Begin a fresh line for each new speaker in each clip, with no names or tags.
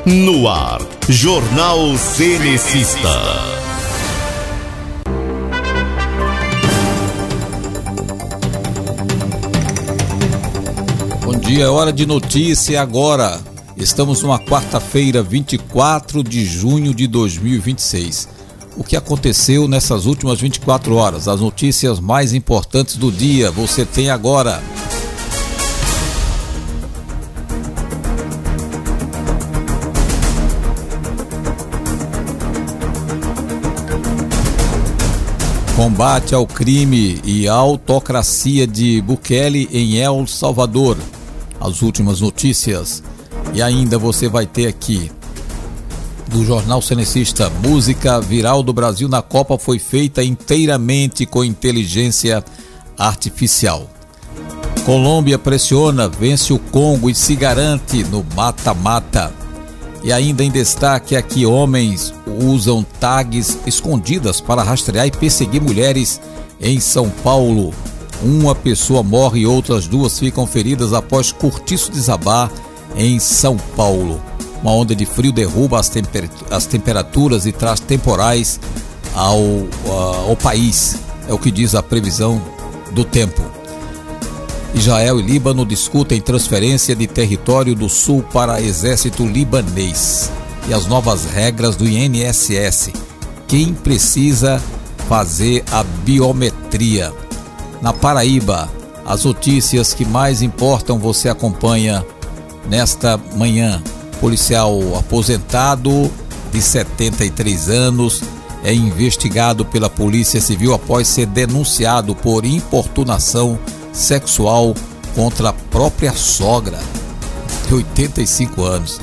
No ar, Jornal Cenecista.
Bom dia, é hora de notícia agora. Estamos numa quarta-feira, 24 de junho de 2026. O que aconteceu nessas últimas 24 horas? As notícias mais importantes do dia você tem agora. Combate ao crime e à autocracia de Bukele em El Salvador. As últimas notícias. E ainda você vai ter aqui do Jornal Cenecista: música viral do Brasil na Copa foi feita inteiramente com inteligência artificial. Colômbia pressiona, vence o Congo e se garante no mata-mata. E ainda em destaque aqui, homens usam tags escondidas para rastrear e perseguir mulheres em São Paulo. Uma pessoa morre e outras duas ficam feridas após cortiço desabar em São Paulo. Uma onda de frio derruba as temperaturas e traz temporais ao país. É o que diz a previsão do tempo. Israel e Líbano discutem transferência de território do sul para exército libanês. E as novas regras do INSS. Quem precisa fazer a biometria? Na Paraíba, as notícias que mais importam você acompanha nesta manhã. Policial aposentado de 73 anos é investigado pela Polícia Civil após ser denunciado por importunação sexual contra a própria sogra, de 85 anos.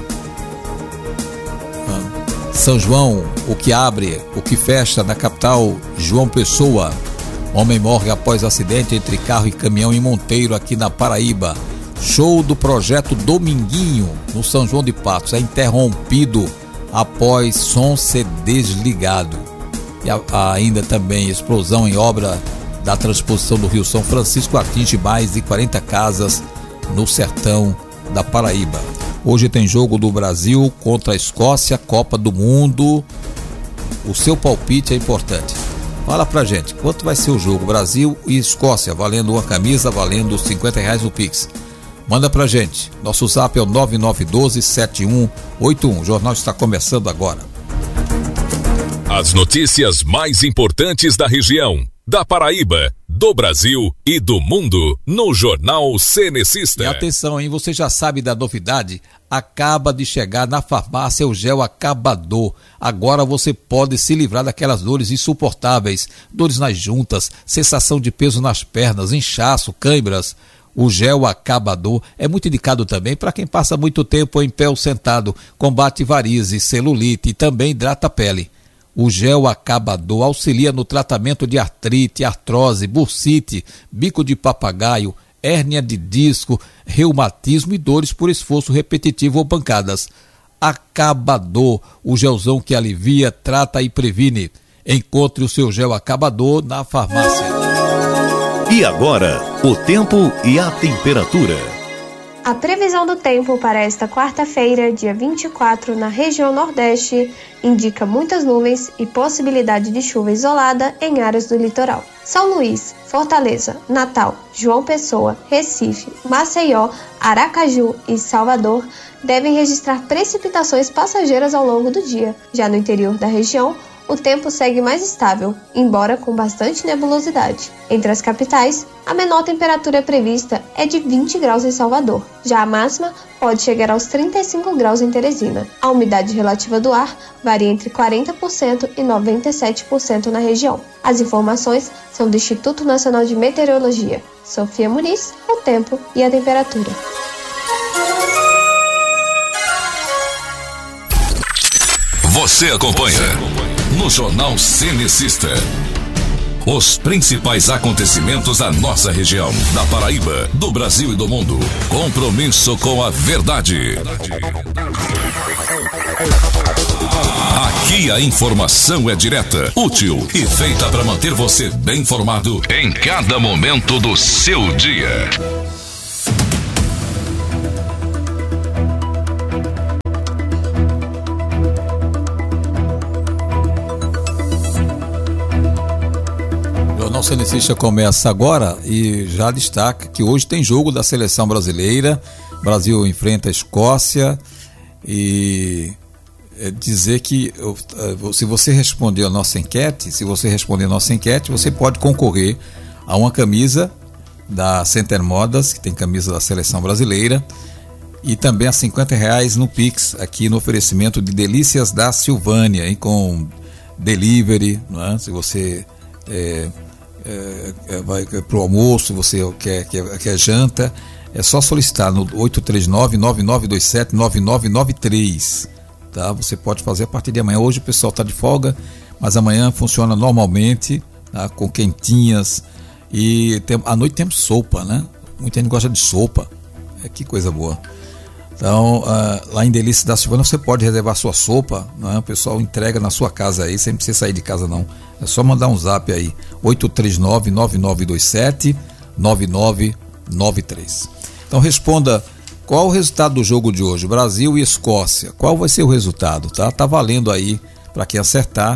São João, o que abre, o que fecha na capital, João Pessoa. Homem morre após acidente entre carro e caminhão em Monteiro, aqui na Paraíba. Show do projeto Dominguinho, no São João de Patos, é interrompido após som ser desligado. E ainda também explosão em obra da transposição do Rio São Francisco atinge mais de 40 casas no sertão da Paraíba. Hoje tem jogo do Brasil contra a Escócia, Copa do Mundo. O seu palpite é importante. Fala pra gente, quanto vai ser o jogo? Brasil e Escócia, valendo uma camisa, valendo R$50 no Pix. Manda pra gente. Nosso zap é o 9912-7181. O jornal está começando agora.
As notícias mais importantes da região, da Paraíba, do Brasil e do mundo, no Jornal Cenecista.
E atenção, hein? Você já sabe da novidade? Acaba de chegar na farmácia o gel acabador. Agora você pode se livrar daquelas dores insuportáveis, dores nas juntas, sensação de peso nas pernas, inchaço, câimbras. O gel acabador é muito indicado também para quem passa muito tempo em pé ou sentado, combate varizes, celulite e também hidrata a pele. O gel acabador auxilia no tratamento de artrite, artrose, bursite, bico de papagaio, hérnia de disco, reumatismo e dores por esforço repetitivo ou pancadas. Acabador, o gelzão que alivia, trata e previne. Encontre o seu gel acabador na farmácia.
E agora, o tempo e a temperatura.
A previsão do tempo para esta quarta-feira, dia 24, na região Nordeste, indica muitas nuvens e possibilidade de chuva isolada em áreas do litoral. São Luís, Fortaleza, Natal, João Pessoa, Recife, Maceió, Aracaju e Salvador devem registrar precipitações passageiras ao longo do dia. Já no interior da região, o tempo segue mais estável, embora com bastante nebulosidade. Entre as capitais, a menor temperatura prevista é de 20 graus em Salvador. Já a máxima pode chegar aos 35 graus em Teresina. A umidade relativa do ar varia entre 40% e 97% na região. As informações são do Instituto Nacional de Meteorologia. Sofia Muniz, o tempo e a temperatura.
Você acompanha no Jornal Cenecista os principais acontecimentos da nossa região, da Paraíba, do Brasil e do mundo. Compromisso com a verdade. Aqui a informação é direta, útil e feita para manter você bem informado em cada momento do seu dia.
Cenecista começa agora e já destaca que hoje tem jogo da seleção brasileira. O Brasil enfrenta a Escócia e dizer que se você responder a nossa enquete, você pode concorrer a uma camisa da Center Modas, que tem camisa da seleção brasileira, e também a R$50 no Pix, aqui no oferecimento de Delícias da Silvânia, hein, com delivery, né? Se você vai para o almoço, se você quer janta, é só solicitar no 839-9927-9993, tá? Você pode fazer a partir de amanhã. Hoje o pessoal está de folga, mas amanhã funciona normalmente, tá? Com quentinhas, e à noite temos sopa, né? Muita gente gosta de sopa, que coisa boa. Então, lá em Delícia da Silvânia você pode reservar sua sopa, né? O pessoal entrega na sua casa aí, sem precisar sair de casa não. É só mandar um zap aí, 839-9927-9993. Então responda, qual o resultado do jogo de hoje? Brasil e Escócia. Qual vai ser o resultado? Tá valendo aí, para quem acertar,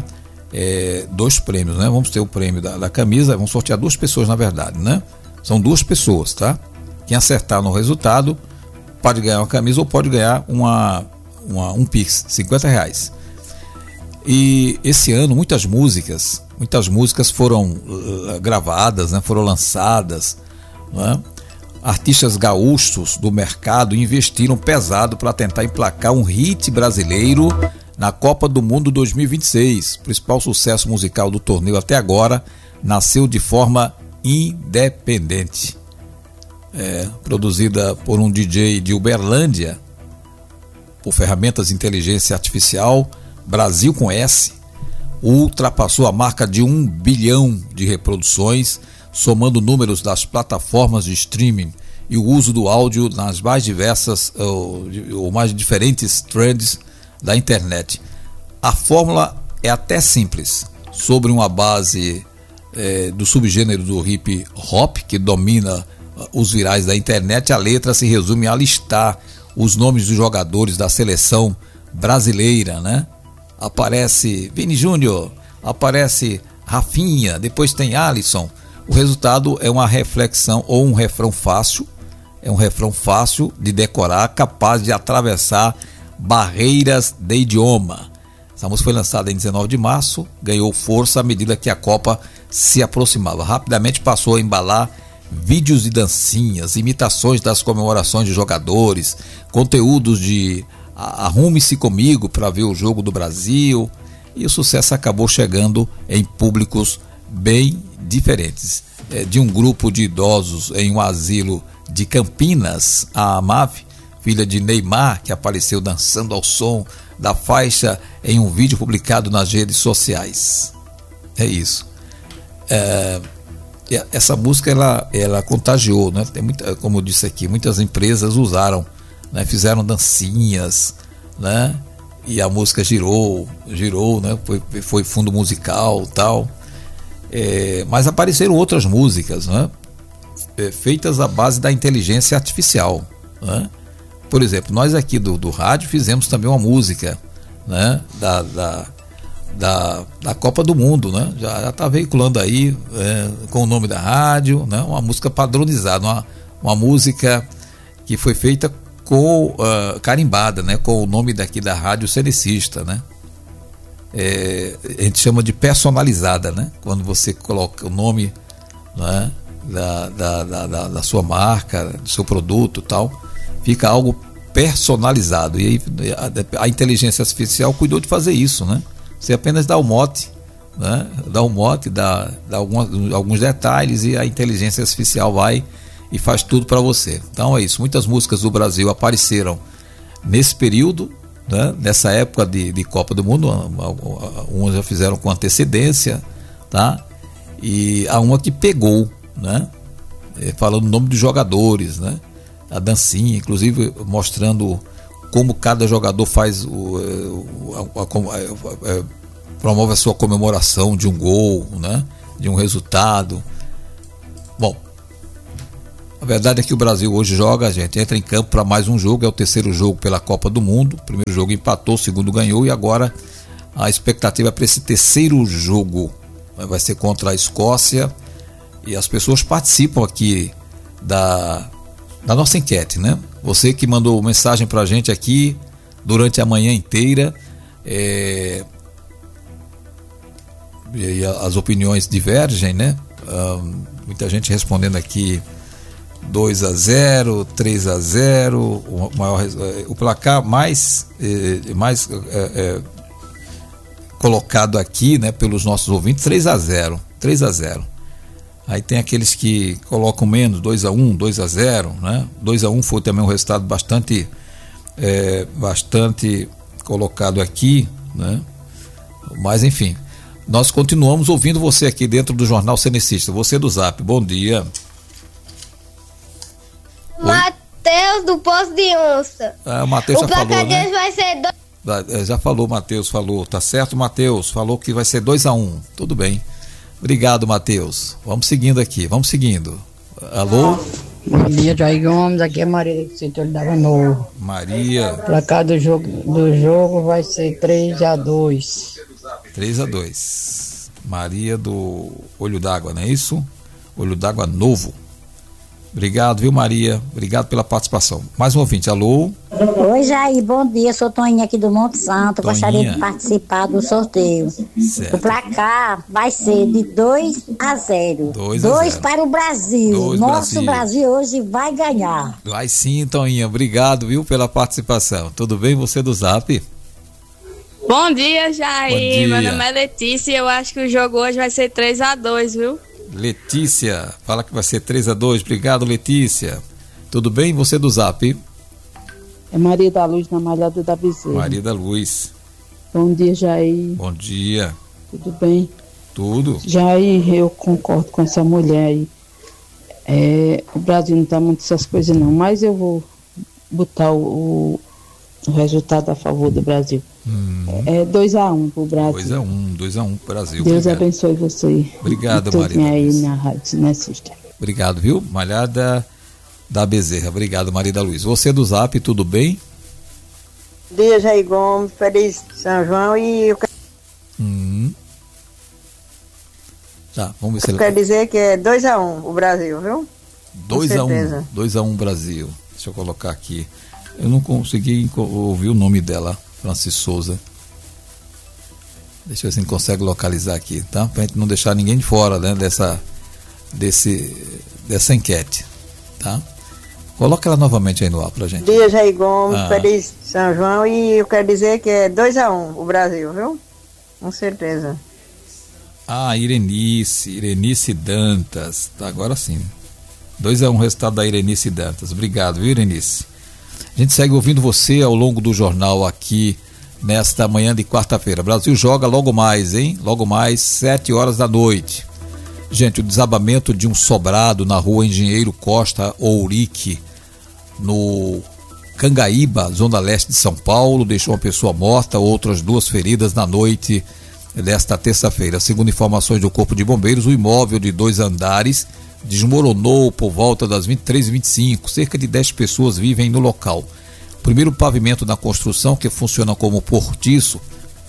2 prêmios, né? Vamos ter o prêmio da camisa, vamos sortear 2 pessoas na verdade, né? São 2 pessoas, tá? Quem acertar no resultado pode ganhar uma camisa ou pode ganhar um Pix, R$50. E esse ano muitas músicas foram gravadas, né? Foram lançadas, né? Artistas gaúchos do mercado investiram pesado para tentar emplacar um hit brasileiro na Copa do Mundo 2026. O principal sucesso musical do torneio até agora nasceu de forma independente. Produzida por um DJ de Uberlândia, por ferramentas de inteligência artificial, Brasil com S, ultrapassou a marca de 1 bilhão de reproduções, somando números das plataformas de streaming e o uso do áudio nas mais diversas ou mais diferentes trends da internet. A fórmula é até simples, sobre uma base do subgênero do hip hop, que domina os virais da internet. A letra se resume a listar os nomes dos jogadores da seleção brasileira, né? Aparece Vini Júnior, aparece Rafinha, depois tem Alisson. O resultado é uma reflexão ou um refrão fácil, de decorar, capaz de atravessar barreiras de idioma. Essa música foi lançada em 19 de março, ganhou força à medida que a Copa se aproximava. Rapidamente passou a embalar vídeos de dancinhas, imitações das comemorações de jogadores, conteúdos de arrume-se comigo para ver o jogo do Brasil, e o sucesso acabou chegando em públicos bem diferentes. De um grupo de idosos em um asilo de Campinas, a Amave, filha de Neymar, que apareceu dançando ao som da faixa em um vídeo publicado nas redes sociais. É isso. Essa música ela contagiou, né? Tem como eu disse aqui, muitas empresas usaram, né? Fizeram dancinhas, né? E a música girou, né? Foi fundo musical, tal. Mas apareceram outras músicas, né? Feitas à base da inteligência artificial, né? Por exemplo, nós aqui do rádio fizemos também uma música, né? Da Copa do Mundo, né? Já está veiculando aí com o nome da rádio, né? Uma música padronizada, uma música que foi feita com carimbada, né? Com o nome daqui da rádio Cenecista, né? A gente chama de personalizada, né? Quando você coloca o nome, né? da sua marca, do seu produto, tal, fica algo personalizado. E aí a inteligência artificial cuidou de fazer isso, né? Você apenas dá o mote, né? dá alguns detalhes, e a inteligência artificial vai e faz tudo para você. Então é isso. Muitas músicas do Brasil apareceram nesse período, né? Nessa época de Copa do Mundo. Umas já fizeram com antecedência, tá? E há uma que pegou, né? Falando o nome dos jogadores, né? A dancinha, inclusive mostrando como cada jogador faz promove a sua comemoração de um gol, né? De um resultado. Bom, a verdade é que o Brasil hoje joga, a gente entra em campo para mais um jogo, é o terceiro jogo pela Copa do Mundo. O primeiro jogo empatou, o segundo ganhou, e agora a expectativa é para esse terceiro jogo. Vai ser contra a Escócia, E as pessoas participam aqui da nossa enquete, né? Você que mandou mensagem pra gente aqui durante a manhã inteira, e as opiniões divergem, né? Muita gente respondendo aqui 2-0, 3-0, o placar mais colocado aqui, né, pelos nossos ouvintes, 3-0. Aí tem aqueles que colocam menos, 2-1, 2-0, né? 2-1 foi também um resultado bastante colocado aqui, né? Mas enfim, nós continuamos ouvindo você aqui dentro do Jornal Cenecista. Você do Zap, bom dia.
Matheus do Poço de Onça.
O Matheus já falou, né? O placar deles
vai ser 2.
Já falou, Matheus falou. Tá certo, Matheus? Falou que vai ser 2-1. Tudo bem. Obrigado, Matheus. Vamos seguindo aqui, Alô?
Bom dia, Jair Gomes. Aqui é Maria do Sítio Olho Novo.
Maria.
O placar do jogo vai ser 3-2.
3-2. Maria do Olho d'Água, não é isso? Olho d'Água Novo. Obrigado, viu, Maria? Obrigado pela participação. Mais um ouvinte, alô?
Oi, Jair, bom dia. Sou Toninha aqui do Monte Santo. Gostaria de participar do sorteio.
Certo.
O placar vai ser de 2-0. 2 para o Brasil. Nosso Brasil hoje vai ganhar.
Vai sim, Toninha. Obrigado, viu, pela participação. Tudo bem, você do Zap?
Bom dia, Jair.
Bom dia.
Meu nome é Letícia e eu acho que o jogo hoje vai ser 3-2, viu?
Letícia, fala que vai ser 3-2. Obrigado, Letícia. Tudo bem? Você do Zap?
É Maria da Luz, na Malhada da Bezerra.
Maria da Luz.
Bom dia, Jair.
Bom dia.
Tudo bem?
Tudo.
Jair, eu concordo com essa mulher aí. O Brasil não tá muito essas coisas não, mas eu vou botar o resultado a favor do Brasil. 2-1 pro Brasil.
2-1 pro Brasil.
Deus
obrigado.
Abençoe você.
Obrigado, Maria.
Aí na rádio, né, sister?
Obrigado, viu? Malhada da Bezerra. Obrigado, Maria da Luz. Você do Zap, tudo bem?
Bom dia, Jair Gomes. Feliz São João e eu
Tá, vamos ver se ele...
quer dizer que é 2-1 o Brasil, viu?
2-1 Brasil. Deixa eu colocar aqui. Eu não consegui ouvir o nome dela, Francis Souza. Deixa eu ver se a gente consegue localizar aqui, tá? Pra gente não deixar ninguém de fora, né, dessa enquete, tá? Coloca ela novamente aí no ar pra gente.
Bom dia, Jair Gomes. Feliz São João e eu quero dizer que é 2-1 o Brasil, viu? Com certeza.
Irenice Dantas. Tá, agora sim. 2-1 o resultado da Irenice Dantas. Obrigado, viu, Irenice? A gente segue ouvindo você ao longo do jornal aqui nesta manhã de quarta-feira. Brasil joga logo mais, hein? Logo mais, 7 horas da noite. Gente, o desabamento de um sobrado na rua Engenheiro Costa Ourique, no Cangaíba, zona leste de São Paulo, deixou uma pessoa morta, outras 2 feridas na noite desta terça-feira. Segundo informações do Corpo de Bombeiros, o imóvel de 2 andares desmoronou por volta das 23h25. Cerca de 10 pessoas vivem no local. O primeiro pavimento da construção, que funciona como cortiço,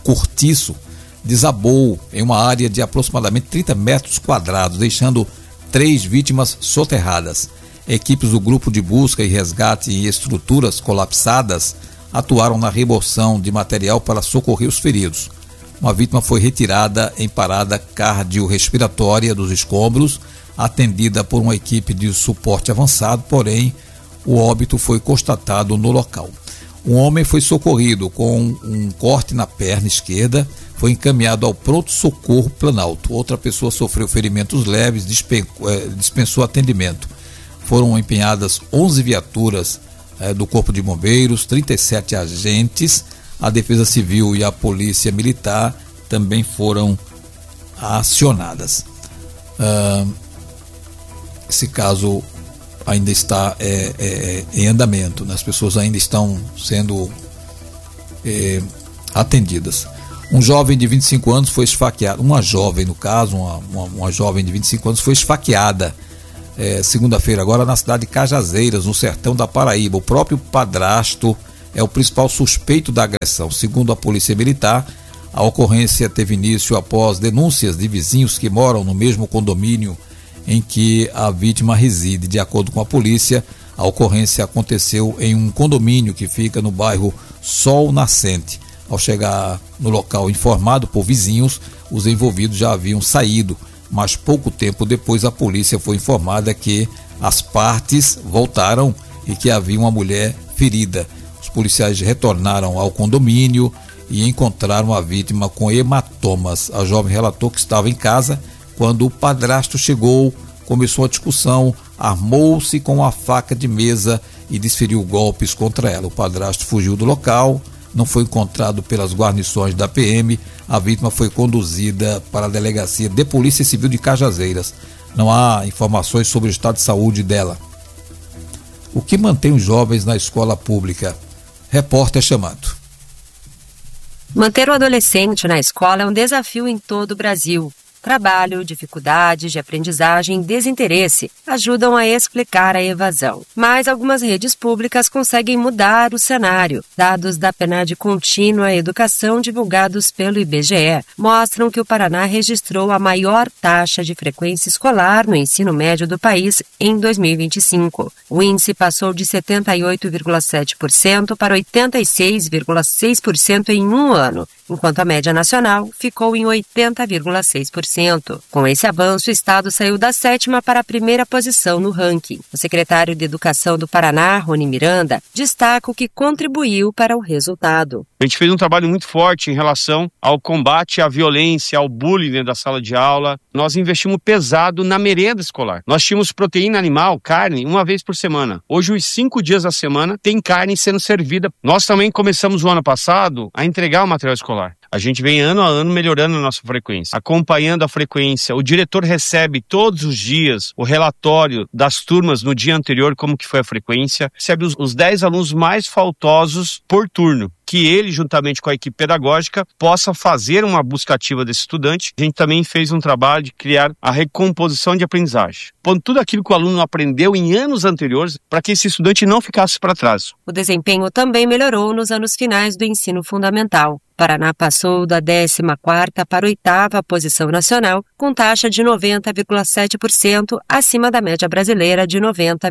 desabou em uma área de aproximadamente 30 metros quadrados, deixando 3 vítimas soterradas. Equipes do grupo de busca e resgate em estruturas colapsadas atuaram na remoção de material para socorrer os feridos. Uma vítima foi retirada em parada cardiorrespiratória dos escombros, atendida por uma equipe de suporte avançado, porém o óbito foi constatado no local. Um homem foi socorrido com um corte na perna esquerda, foi encaminhado ao pronto-socorro Planalto. Outra pessoa sofreu ferimentos leves, dispensou atendimento. Foram empenhadas 11 viaturas do Corpo de Bombeiros, 37 agentes, a Defesa Civil e a Polícia Militar também foram acionadas. Esse caso ainda está em andamento, né? As pessoas ainda estão sendo atendidas. Um jovem de 25 anos foi esfaqueado, uma jovem no caso, uma jovem de 25 anos foi esfaqueada segunda-feira agora na cidade de Cajazeiras, no sertão da Paraíba. O próprio padrasto é o principal suspeito da agressão. Segundo a Polícia Militar, a ocorrência teve início após denúncias de vizinhos que moram no mesmo condomínio em que a vítima reside. De acordo com a polícia, a ocorrência aconteceu em um condomínio que fica no bairro Sol Nascente. Ao chegar no local informado por vizinhos, os envolvidos já haviam saído, mas pouco tempo depois a polícia foi informada que as partes voltaram e que havia uma mulher ferida. Os policiais retornaram ao condomínio e encontraram a vítima com hematomas. A jovem relatou que estava em casa quando o padrasto chegou, começou a discussão, armou-se com a faca de mesa e desferiu golpes contra ela. O padrasto fugiu do local, não foi encontrado pelas guarnições da PM. A vítima foi conduzida para a delegacia de Polícia Civil de Cajazeiras. Não há informações sobre o estado de saúde dela. O que mantém os jovens na escola pública? Repórter chamado.
Manter o adolescente na escola é um desafio em todo o Brasil. Trabalho, dificuldades de aprendizagem e desinteresse ajudam a explicar a evasão. Mas algumas redes públicas conseguem mudar o cenário. Dados da PNAD Contínua Educação divulgados pelo IBGE mostram que o Paraná registrou a maior taxa de frequência escolar no ensino médio do país em 2025. O índice passou de 78,7% para 86,6% em um ano, enquanto a média nacional ficou em 80,6%. Com esse avanço, o estado saiu da 7ª para a 1ª posição no ranking. O secretário de Educação do Paraná, Rony Miranda, destaca o que contribuiu para o resultado.
A gente fez um trabalho muito forte em relação ao combate à violência, ao bullying dentro da sala de aula. Nós investimos pesado na merenda escolar. Nós tínhamos proteína animal, carne, uma vez por semana. Hoje, os 5 dias da semana, tem carne sendo servida. Nós também começamos o ano passado a entregar o material escolar. A gente vem ano a ano melhorando a nossa frequência, acompanhando a frequência. O diretor recebe todos os dias o relatório das turmas no dia anterior, como que foi a frequência. Recebe os 10 alunos mais faltosos por turno, que ele, juntamente com a equipe pedagógica, possa fazer uma busca ativa desse estudante. A gente também fez um trabalho de criar a recomposição de aprendizagem, pondo tudo aquilo que o aluno aprendeu em anos anteriores para que esse estudante não ficasse para trás.
O desempenho também melhorou nos anos finais do ensino fundamental. Paraná passou da 14ª para a 8ª posição nacional, com taxa de 90,7%, acima da média brasileira de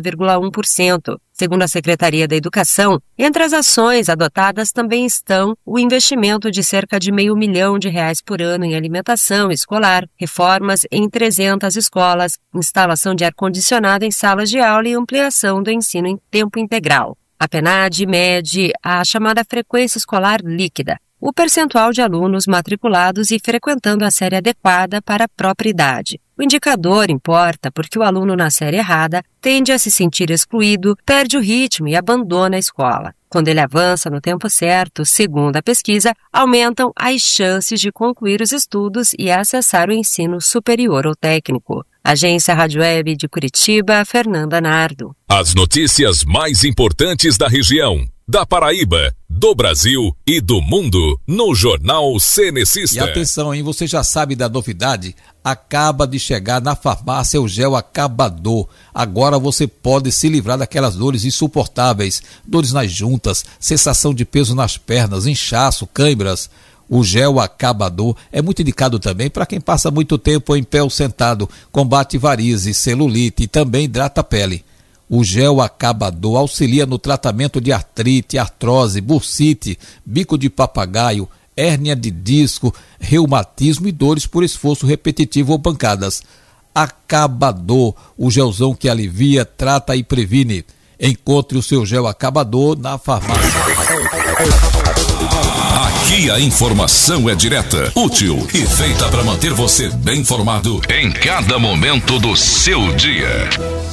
90,1%. Segundo a Secretaria da Educação, entre as ações adotadas também estão o investimento de cerca de R$500 milhão por ano em alimentação escolar, reformas em 300 escolas, instalação de ar-condicionado em salas de aula e ampliação do ensino em tempo integral. A PNAD mede a chamada frequência escolar líquida, o percentual de alunos matriculados e frequentando a série adequada para a própria idade. O indicador importa porque o aluno na série errada tende a se sentir excluído, perde o ritmo e abandona a escola. Quando ele avança no tempo certo, segundo a pesquisa, aumentam as chances de concluir os estudos e acessar o ensino superior ou técnico. Agência Rádio Web de Curitiba, Fernanda Nardo.
As notícias mais importantes da região, da Paraíba, do Brasil e do mundo, no Jornal Cenecista.
E atenção, hein? Você já sabe da novidade? Acaba de chegar na farmácia o gel acabador. Agora você pode se livrar daquelas dores insuportáveis, dores nas juntas, sensação de peso nas pernas, inchaço, câimbras. O gel acabador é muito indicado também para quem passa muito tempo em pé ou sentado, combate varizes, celulite e também hidrata a pele. O gel acabador auxilia no tratamento de artrite, artrose, bursite, bico de papagaio, hérnia de disco, reumatismo e dores por esforço repetitivo ou pancadas. Acabador, o gelzão que alivia, trata e previne. Encontre o seu gel acabador na farmácia.
Aqui a informação é direta, útil e feita para manter você bem informado em cada momento do seu dia.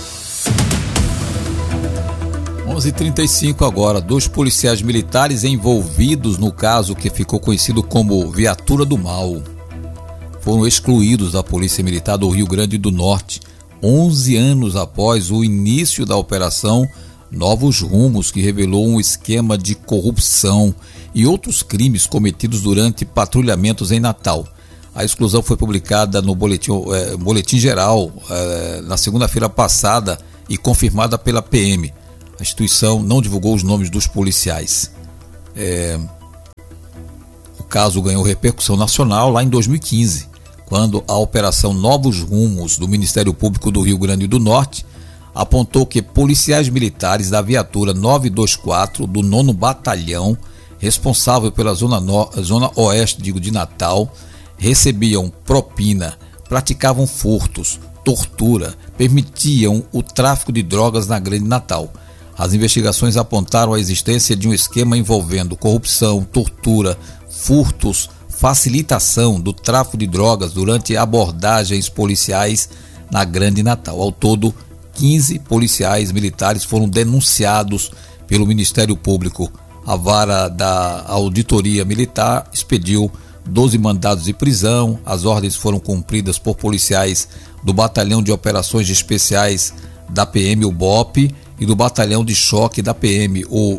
11h35 agora. 2 policiais militares envolvidos no caso que ficou conhecido como Viatura do Mal foram excluídos da Polícia Militar do Rio Grande do Norte, 11 anos após o início da operação Novos Rumos, que revelou um esquema de corrupção e outros crimes cometidos durante patrulhamentos em Natal. A exclusão foi publicada no Boletim Geral na segunda-feira passada e confirmada pela PM. A instituição não divulgou os nomes dos policiais. O caso ganhou repercussão nacional lá em 2015, quando a Operação Novos Rumos do Ministério Público do Rio Grande do Norte apontou que policiais militares da viatura 924 do 9º Batalhão, responsável pela zona oeste de Natal, recebiam propina, praticavam furtos, tortura, permitiam o tráfico de drogas na Grande Natal. As investigações apontaram a existência de um esquema envolvendo corrupção, tortura, furtos, facilitação do tráfico de drogas durante abordagens policiais na Grande Natal. Ao todo, 15 policiais militares foram denunciados pelo Ministério Público. A vara da Auditoria Militar expediu 12 mandados de prisão. As ordens foram cumpridas por policiais do Batalhão de Operações Especiais da PM, o BOP, e do Batalhão de Choque da PM, o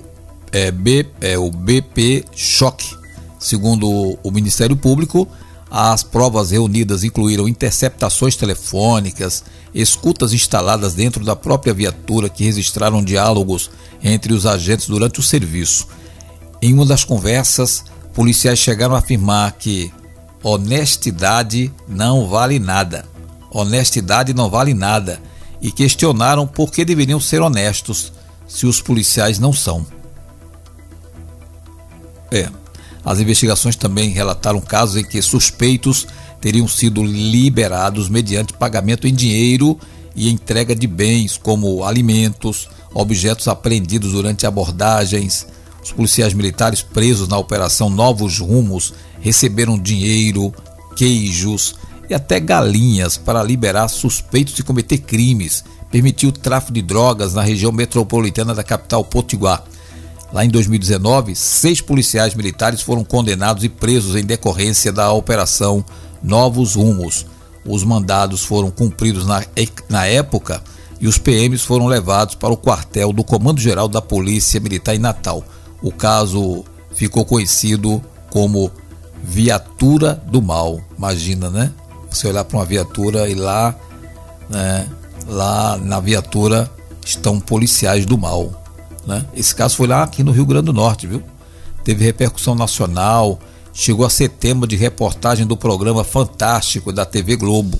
BP Choque. Segundo o Ministério Público, as provas reunidas incluíram interceptações telefônicas, escutas instaladas dentro da própria viatura que registraram diálogos entre os agentes durante o serviço. Em uma das conversas, policiais chegaram a afirmar que honestidade não vale nada. Honestidade não vale nada. E questionaram por que deveriam ser honestos se os policiais não são. As investigações também relataram casos em que suspeitos teriam sido liberados mediante pagamento em dinheiro e entrega de bens como alimentos, objetos apreendidos durante abordagens. Os policiais militares presos na Operação Novos Rumos receberam dinheiro, queijos e até galinhas para liberar suspeitos de cometer crimes. Permitiu o tráfico de drogas na região metropolitana da capital Potiguar. Lá em 2019, 6 policiais militares foram condenados e presos em decorrência da Operação Novos Rumos. Os mandados foram cumpridos na época e os PMs foram levados para o quartel do Comando Geral da Polícia Militar em Natal. O caso ficou conhecido como Viatura do Mal. Imagina, né? Você olhar para uma viatura e lá na viatura estão policiais do mal. Esse caso foi lá aqui no Rio Grande do Norte, viu? Teve repercussão nacional, chegou a ser tema de reportagem do programa Fantástico da TV Globo.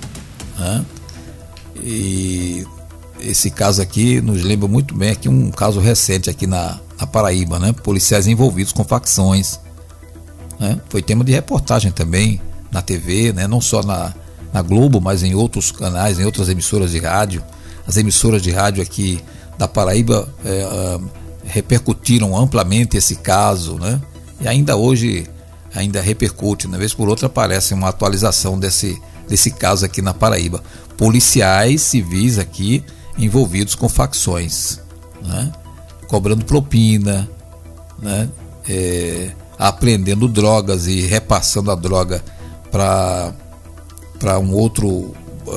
E esse caso aqui nos lembra muito bem aqui um caso recente aqui na Paraíba, né? Policiais envolvidos com facções. Foi tema de reportagem também na TV, né? Não só na Globo, mas em outros canais, em outras emissoras de rádio. As emissoras de rádio aqui da Paraíba repercutiram amplamente esse caso, né? E ainda hoje repercute, uma vez por outra aparece uma atualização desse caso aqui na Paraíba. Policiais civis aqui envolvidos com facções, né? Cobrando propina, né? Apreendendo drogas e repassando a droga para um outro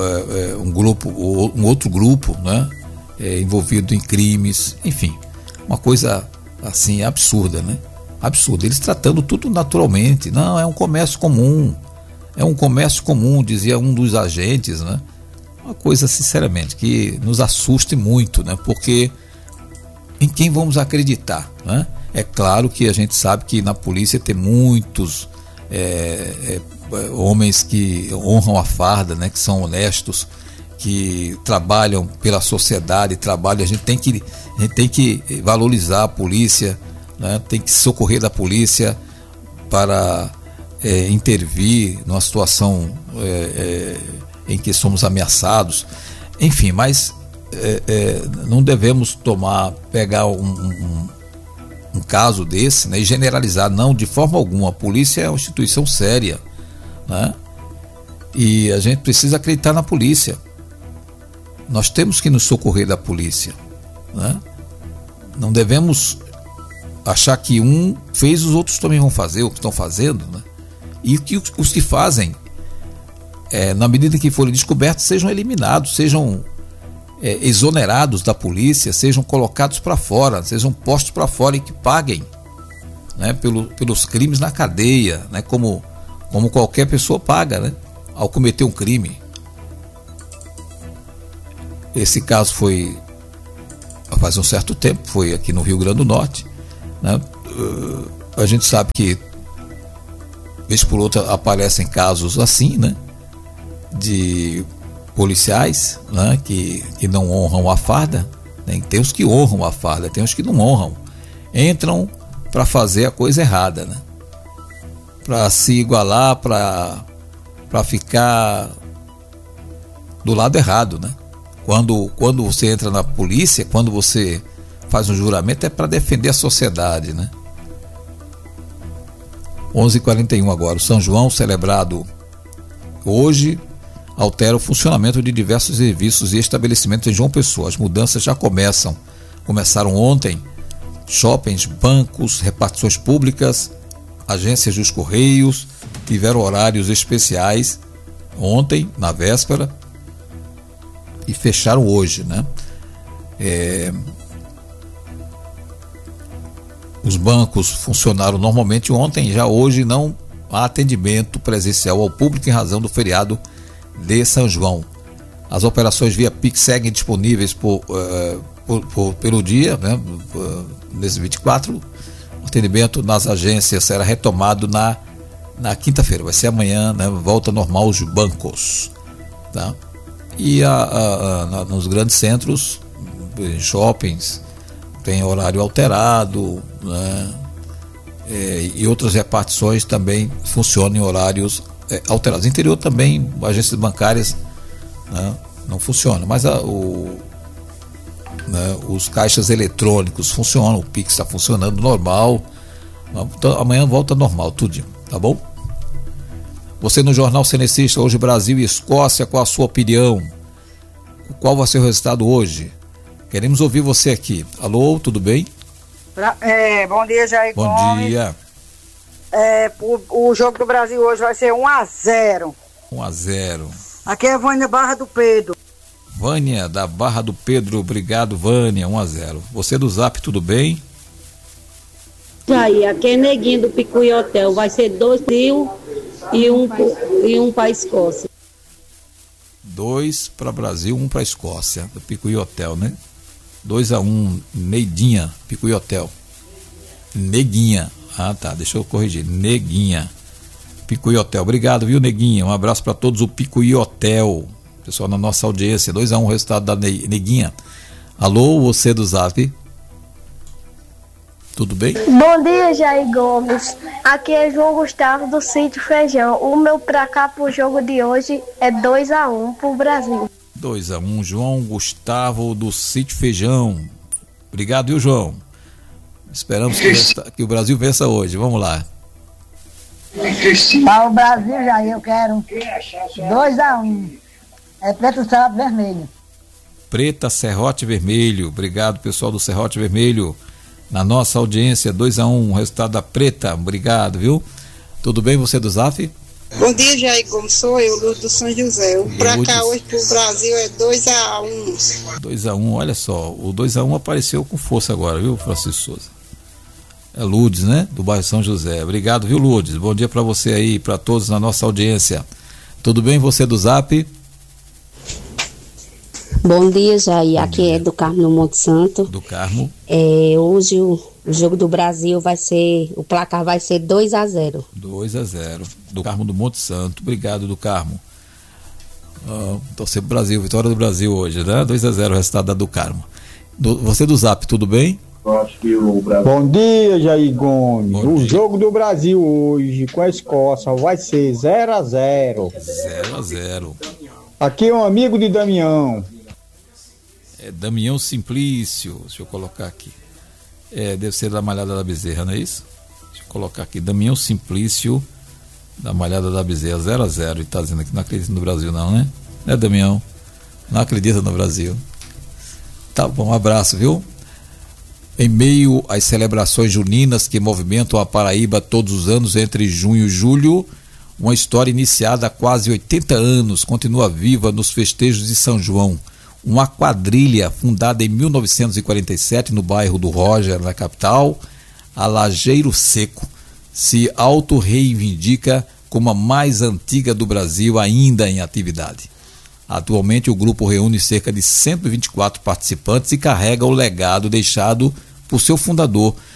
grupo, né? Envolvido em crimes, enfim, uma coisa assim absurda, né? Absurda. Eles tratando tudo naturalmente. Não, é um comércio comum. Dizia um dos agentes, né? Uma coisa, sinceramente, que nos assusta muito, né? Porque em quem vamos acreditar, né? É claro que a gente sabe que na polícia tem muitos homens que honram a farda, né? Que são honestos, que trabalham pela sociedade, a gente tem que valorizar a polícia, né? Tem que socorrer da polícia para intervir numa situação em que somos ameaçados, enfim, mas não devemos pegar um caso desse, né, e generalizar, não, de forma alguma. A polícia é uma instituição séria, né? E a gente precisa acreditar na polícia. Nós temos que nos socorrer da polícia, né? Não devemos achar que um fez, os outros também vão fazer o que estão fazendo, né? E que os que fazem, na medida que forem descobertos, sejam eliminados, sejam exonerados da polícia, sejam colocados para fora, sejam postos para fora e que paguem, né, pelos crimes na cadeia, né, como qualquer pessoa paga, né, ao cometer um crime. Esse caso foi faz um certo tempo, foi aqui no Rio Grande do Norte, né? A gente sabe que vez por outra aparecem casos assim, né? De policiais, né? Que não honram a farda, né? Tem os que honram a farda, tem os que não honram. Entram para fazer a coisa errada, né? Para se igualar, para ficar do lado errado, né? Quando você entra na polícia, quando você faz um juramento, é para defender a sociedade, né? 11h41 agora. O São João, celebrado hoje, altera o funcionamento de diversos serviços e estabelecimentos em João Pessoa. As mudanças já começaram ontem. Shoppings, bancos, repartições públicas, agências dos Correios tiveram horários especiais ontem, na véspera, e fecharam hoje, né? Os bancos funcionaram normalmente ontem, já hoje não há atendimento presencial ao público em razão do feriado de São João. As operações via Pix seguem disponíveis pelo dia, né? Nesse 24, o atendimento nas agências será retomado na quinta-feira, vai ser amanhã, né? Volta normal os bancos, tá? E nos grandes centros, shoppings, tem horário alterado, né? E outras repartições também funcionam em horários alterados. No interior também, agências bancárias, né, não funcionam, mas os caixas eletrônicos funcionam, o Pix está funcionando normal. Então, amanhã volta normal, tudinho, tá bom? Você no Jornal Cenecista, hoje Brasil e Escócia, qual a sua opinião? Qual vai ser o resultado hoje? Queremos ouvir você aqui. Alô, tudo bem?
Bom dia, Jair Gomes.
Bom dia.
O jogo do Brasil hoje vai ser 1-0.
1-0.
Aqui é Vânia Barra do Pedro.
Vânia da Barra do Pedro, obrigado, Vânia, 1-0. Você do Zap, tudo bem?
Jair, aqui é Neguinho do Picuí Hotel, vai ser 2 Brasil e um para a Escócia.
2 para Brasil, 1 para a Escócia, do Picuí Hotel, né? 2-1, Neidinha, Picuí Hotel. Neguinha, tá, deixa eu corrigir, Neguinha, Picuí Hotel, obrigado, viu, Neguinha? Um abraço para todos o Picuí Hotel, pessoal na nossa audiência. 2-1, resultado da Neguinha. Alô, você do Zap? Tudo bem?
Bom dia, Jair Gomes. Aqui é João Gustavo do Sítio Feijão. O meu pra cá pro jogo de hoje é 2-1 pro Brasil.
2-1, João Gustavo do Sítio Feijão. Obrigado, viu, João? Esperamos que o Brasil vença hoje. Vamos lá.
Para o Brasil, Jair, eu quero 2-1. É preto, serrote, vermelho.
Preta, serrote, vermelho. Obrigado, pessoal do Serrote Vermelho. Na nossa audiência, 2-1, resultado da Preta. Obrigado, viu? Tudo bem, você do Zaf?
Bom dia, Jair Gomes. Sou eu, Luz do São José. O pra cá hoje pro Brasil é 2-1.
2-1, olha só. O 2-1 apareceu com força agora, viu, Francisco Souza? É Lourdes, né? Do bairro São José. Obrigado, viu, Lourdes? Bom dia para você aí, para todos na nossa audiência. Tudo bem, você do Zap?
Bom dia, Jair. Aqui é do Carmo no Monte Santo.
Do Carmo.
Hoje o jogo do Brasil vai ser, o placar vai ser 2-0.
2-0. Do Carmo do Monte Santo. Obrigado, do Carmo. Torcer pro Brasil, vitória do Brasil hoje, né? 2-0 o resultado da do Carmo. Você do Zap, tudo bem?
Eu acho que o Brasil... Bom dia, Jair Gomes. Bom dia. Jogo do Brasil hoje com a Escócia vai ser 0-0.
0-0.
Aqui é um amigo de Damião.
É Damião Simplício, deixa eu colocar aqui. Deve ser da Malhada da Bezerra, não é isso? Deixa eu colocar aqui, Damião Simplício da Malhada da Bezerra, 0-0. E tá dizendo aqui, não acredita no Brasil não, né? Né, Damião? Não acredita no Brasil. Tá bom, um abraço, viu? Em meio às celebrações juninas que movimentam a Paraíba todos os anos entre junho e julho, uma história iniciada há quase 80 anos continua viva nos festejos de São João. Uma quadrilha fundada em 1947 no bairro do Roger, na capital, a Lajeiro Seco, se auto-reivindica como a mais antiga do Brasil ainda em atividade. Atualmente o grupo reúne cerca de 124 participantes e carrega o legado deixado por seu fundador,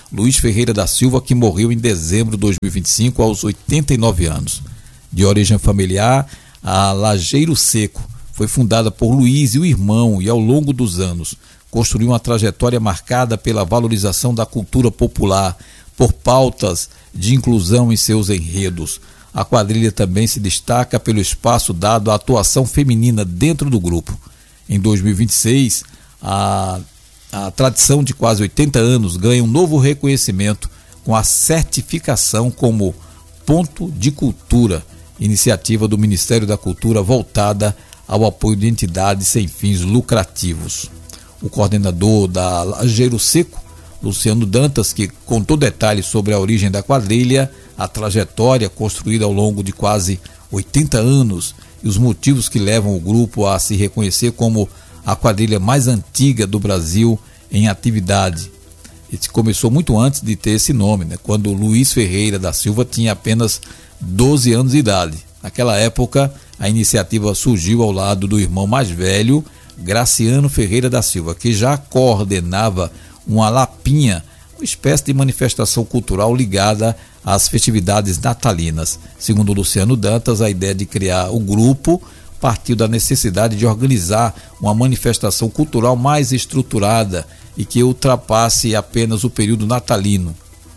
Luiz Ferreira da Silva, que morreu em dezembro de 2025 aos 89 anos. De origem familiar, a Lajeiro Seco foi fundada por Luiz e o irmão e ao longo dos anos construiu uma trajetória marcada pela valorização da cultura popular, por pautas de inclusão em seus enredos. A quadrilha também se destaca pelo espaço dado à atuação feminina dentro do grupo. Em 2026, a tradição de quase 80 anos ganha um novo reconhecimento com a certificação como Ponto de Cultura, iniciativa do Ministério da Cultura voltada ao apoio de entidades sem fins lucrativos. O coordenador da Lajeiro Seco, Luciano Dantas, que contou detalhes sobre a origem da quadrilha, a trajetória construída ao longo de quase 80 anos e os motivos que levam o grupo a se reconhecer como a quadrilha mais antiga do Brasil em atividade. Ele começou muito antes de ter esse nome, quando Luiz Ferreira da Silva tinha apenas 12 anos de idade. Naquela época, a iniciativa surgiu ao lado do irmão mais velho, Graciano Ferreira da Silva, que já coordenava uma lapinha, uma espécie de manifestação cultural ligada às festividades natalinas. Segundo Luciano Dantas, a ideia de criar o grupo partiu da necessidade de organizar uma manifestação cultural mais estruturada e que ultrapasse apenas o período natalino,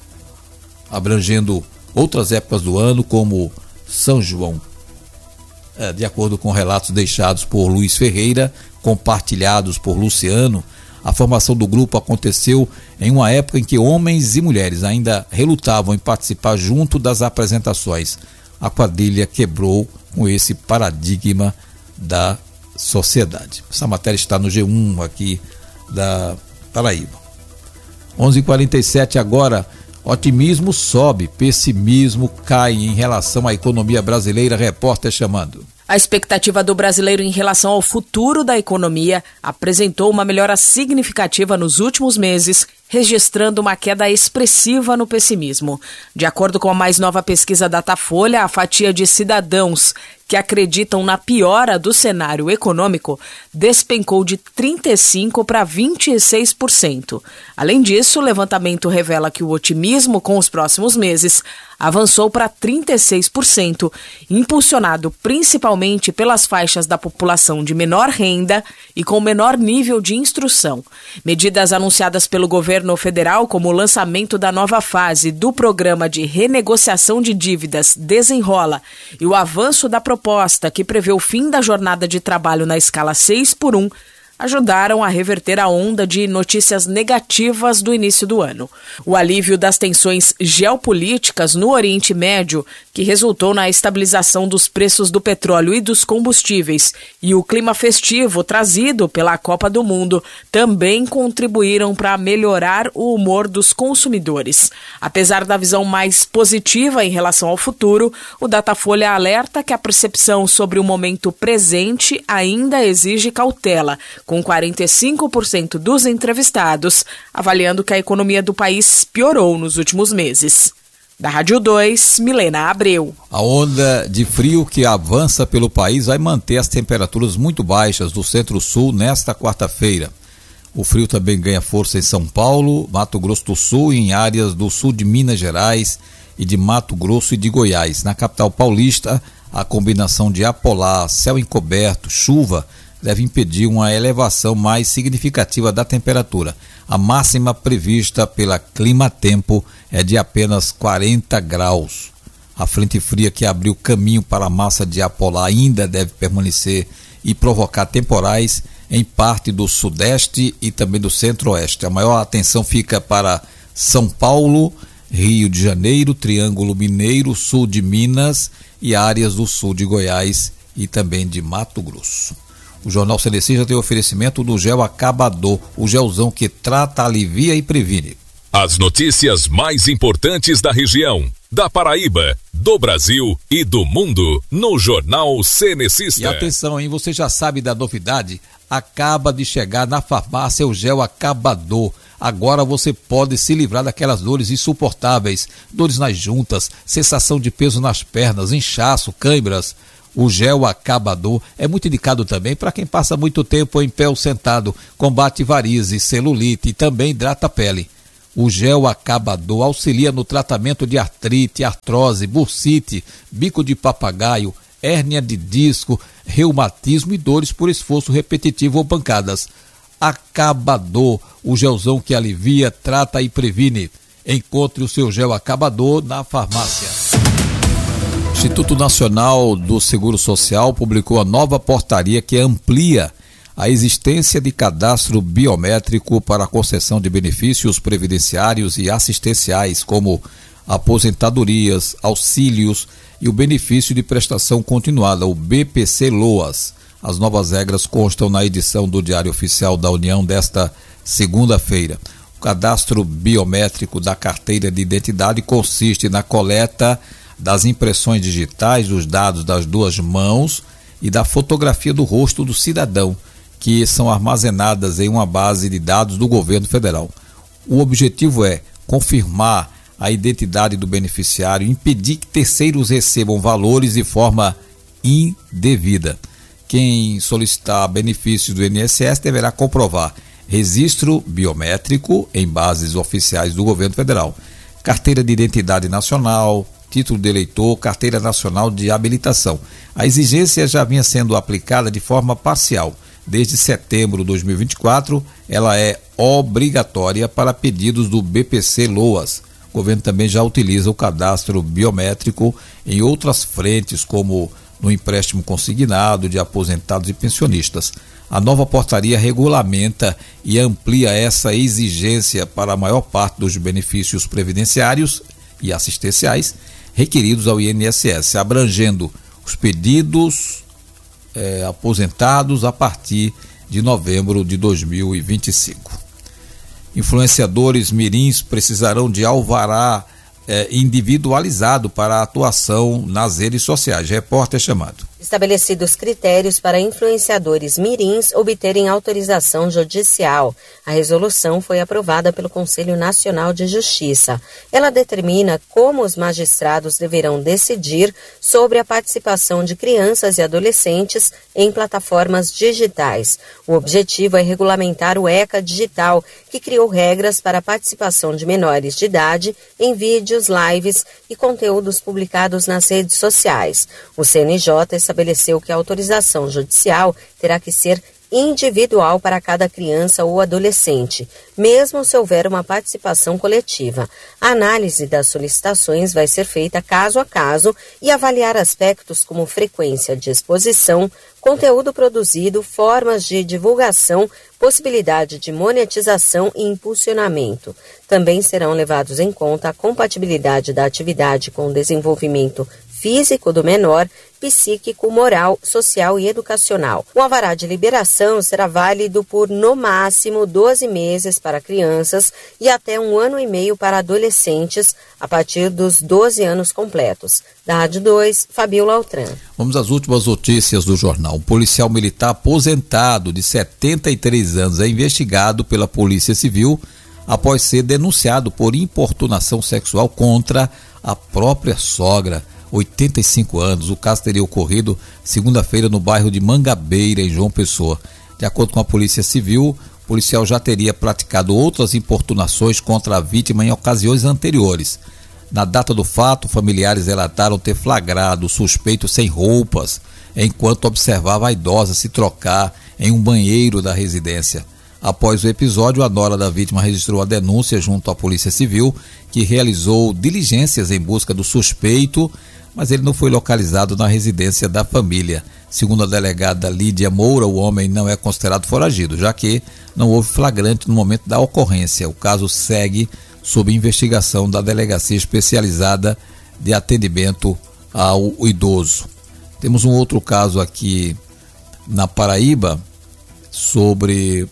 abrangendo outras épocas do ano, como São João. De acordo com relatos deixados por Luiz Ferreira, compartilhados por Luciano, a formação do grupo aconteceu em uma época em que homens e mulheres ainda relutavam em participar junto das apresentações. A quadrilha quebrou com esse paradigma da sociedade. Essa matéria está no G1 aqui da Paraíba. 11h47 agora. Otimismo sobe, pessimismo cai em relação à economia brasileira. Repórter chamando.
A expectativa do brasileiro em relação ao futuro da economia apresentou uma melhora significativa nos últimos meses, registrando uma queda expressiva no pessimismo. De acordo com a mais nova pesquisa Datafolha, a fatia de cidadãos que acreditam na piora do cenário econômico despencou de 35% para 26%. Além disso, o levantamento revela que o otimismo com os próximos meses avançou para 36%, impulsionado principalmente pelas faixas da população de menor renda e com menor nível de instrução. Medidas anunciadas pelo governo federal, como o lançamento da nova fase do programa de renegociação de dívidas Desenrola e o avanço da proposta que prevê o fim da jornada de trabalho na escala 6x1, ajudaram a reverter a onda de notícias negativas do início do ano. O alívio das tensões geopolíticas no Oriente Médio, que resultou na estabilização dos preços do petróleo e dos combustíveis, e o clima festivo trazido pela Copa do Mundo também contribuíram para melhorar o humor dos consumidores. Apesar da visão mais positiva em relação ao futuro, o Datafolha alerta que a percepção sobre o momento presente ainda exige cautela, com 45% dos entrevistados avaliando que a economia do país piorou nos últimos meses. Da Rádio 2, Milena Abreu.
A onda de frio que avança pelo país vai manter as temperaturas muito baixas do Centro-Sul nesta quarta-feira. O frio também ganha força em São Paulo, Mato Grosso do Sul e em áreas do sul de Minas Gerais e de Mato Grosso e de Goiás. Na capital paulista, a combinação de apolar, céu encoberto, chuva deve impedir uma elevação mais significativa da temperatura. A máxima prevista pela Climatempo é de apenas 40 graus. A frente fria que abriu caminho para a massa de ar polar ainda deve permanecer e provocar temporais em parte do sudeste e também do centro-oeste. A maior atenção fica para São Paulo, Rio de Janeiro, Triângulo Mineiro, sul de Minas e áreas do sul de Goiás e também de Mato Grosso. O Jornal Cenecista tem oferecimento do Gel Acabador, o gelzão que trata, alivia e previne.
As notícias mais importantes da região, da Paraíba, do Brasil e do mundo, no Jornal Cenecista.
E atenção, hein? Você já sabe da novidade? Acaba de chegar na farmácia o Gel Acabador. Agora você pode se livrar daquelas dores insuportáveis, dores nas juntas, sensação de peso nas pernas, inchaço, câimbras. O Gel Acabador é muito indicado também para quem passa muito tempo em pé ou sentado, combate varizes, celulite e também hidrata a pele. O gel acabador auxilia no tratamento de artrite, artrose, bursite, bico de papagaio, hérnia de disco, reumatismo e dores por esforço repetitivo ou pancadas. Acabador, o gelzão que alivia, trata e previne. Encontre o seu gel acabador na farmácia. O Instituto Nacional do Seguro Social publicou a nova portaria que amplia a existência de cadastro biométrico para a concessão de benefícios previdenciários e assistenciais, como aposentadorias, auxílios e o benefício de prestação continuada, o BPC-LOAS. As novas regras constam na edição do Diário Oficial da União desta segunda-feira. O cadastro biométrico da carteira de identidade consiste na coleta das impressões digitais dos dados das duas mãos e da fotografia do rosto do cidadão, que são armazenadas em uma base de dados do governo federal. O objetivo é confirmar a identidade do beneficiário e impedir que terceiros recebam valores de forma indevida. Quem solicitar benefícios do INSS deverá comprovar registro biométrico em bases oficiais do governo federal, carteira de identidade nacional, título de eleitor, carteira nacional de habilitação. A exigência já vinha sendo aplicada de forma parcial. Desde setembro de 2024, ela é obrigatória para pedidos do BPC-LOAS. O governo também já utiliza o cadastro biométrico em outras frentes, como no empréstimo consignado de aposentados e pensionistas. A nova portaria regulamenta e amplia essa exigência para a maior parte dos benefícios previdenciários e assistenciais requeridos ao INSS, abrangendo os pedidos aposentados a partir de novembro de 2025. Influenciadores mirins precisarão de alvará individualizado para a atuação nas redes sociais. Repórter chamado.
Estabelecidos critérios para influenciadores mirins obterem autorização judicial. A resolução foi aprovada pelo Conselho Nacional de Justiça. Ela determina como os magistrados deverão decidir sobre a participação de crianças e adolescentes em plataformas digitais. O objetivo é regulamentar o ECA Digital, que criou regras para a participação de menores de idade em vídeos, lives e conteúdos publicados nas redes sociais. O CNJ estabeleceu que a autorização judicial terá que ser individual para cada criança ou adolescente, mesmo se houver uma participação coletiva. A análise das solicitações vai ser feita caso a caso e avaliar aspectos como frequência de exposição, conteúdo produzido, formas de divulgação, possibilidade de monetização e impulsionamento. Também serão levados em conta a compatibilidade da atividade com o desenvolvimento físico do menor, psíquico, moral, social e educacional. O alvará de liberação será válido por, no máximo, 12 meses para crianças e até 1 ano e meio para adolescentes, a partir dos 12 anos completos. Da Rádio 2, Fabiola Altran.
Vamos às últimas notícias do jornal. Um policial militar aposentado de 73 anos é investigado pela Polícia Civil após ser denunciado por importunação sexual contra a própria sogra. 85 anos. O caso teria ocorrido segunda-feira no bairro de Mangabeira, em João Pessoa. De acordo com a Polícia Civil, o policial já teria praticado outras importunações contra a vítima em ocasiões anteriores. Na data do fato, familiares relataram ter flagrado o suspeito sem roupas, enquanto observava a idosa se trocar em um banheiro da residência. Após o episódio, a nora da vítima registrou a denúncia junto à Polícia Civil, que realizou diligências em busca do suspeito, mas ele não foi localizado na residência da família. Segundo a delegada Lídia Moura, o homem não é considerado foragido, já que não houve flagrante no momento da ocorrência. O caso segue sob investigação da Delegacia Especializada de Atendimento ao Idoso. Temos um outro caso aqui na Paraíba sobre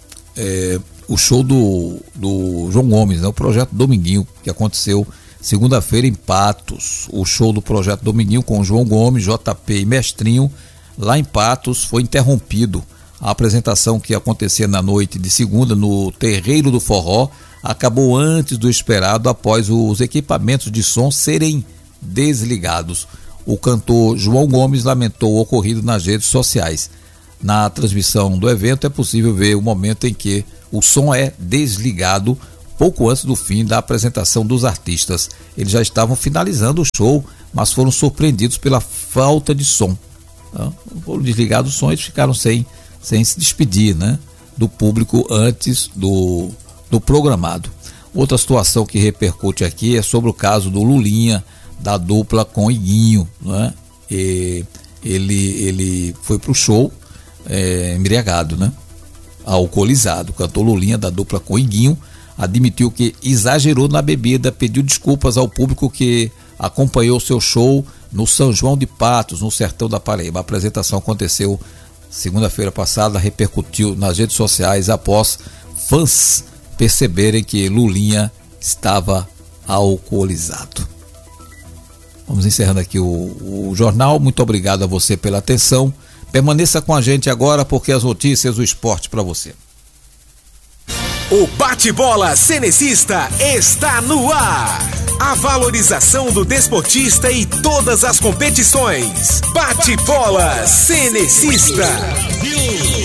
o show do João Gomes, né? O Projeto Dominguinho, que aconteceu segunda-feira em Patos. O show do Projeto Dominguinho com João Gomes, JP e Mestrinho, lá em Patos, foi interrompido. A apresentação, que acontecia na noite de segunda no Terreiro do Forró, acabou antes do esperado após os equipamentos de som serem desligados. O cantor João Gomes lamentou o ocorrido nas redes sociais. Na transmissão do evento é possível ver o momento em que o som é desligado pouco antes do fim da apresentação dos artistas. Eles já estavam finalizando o show, mas foram surpreendidos pela falta de som. Foram desligados o som e eles ficaram sem se despedir, né, do público antes do programado. Outra situação que repercute aqui é sobre o caso do Lulinha, da dupla com Iguinho, né? Ele foi pro show embriagado, né? Alcoolizado. O cantor Lulinha, da dupla com Iguinho, admitiu que exagerou na bebida, pediu desculpas ao público que acompanhou seu show no São João de Patos, no sertão da Paraíba. A apresentação aconteceu segunda-feira passada, repercutiu nas redes sociais após fãs perceberem que Lulinha estava alcoolizado. Vamos encerrando aqui o jornal. Muito obrigado a você pela atenção. Permaneça com a gente agora, porque as notícias do esporte para você.
O bate-bola cenecista está no ar. A valorização do desportista e todas as competições. Bate-bola cenecista.